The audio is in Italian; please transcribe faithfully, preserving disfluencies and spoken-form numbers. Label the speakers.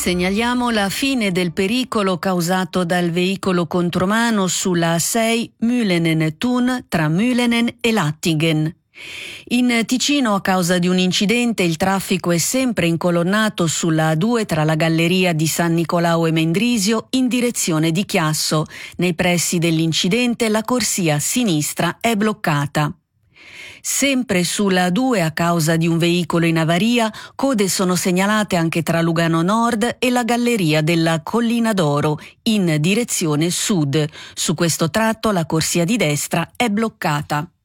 Speaker 1: Segnaliamo la fine del pericolo causato dal veicolo contromano sulla A sei Mülenen-Thun tra Mülenen e Lattingen. In Ticino, a causa di un incidente, il traffico è sempre incolonnato sulla A due tra la galleria di San Nicolao e Mendrisio in direzione di Chiasso. Nei pressi dell'incidente la corsia a sinistra è bloccata. Sempre sulla A due, a causa di un veicolo in avaria, code sono segnalate anche tra Lugano Nord e la galleria della Collina d'Oro in direzione sud. Su questo tratto la corsia di destra è bloccata.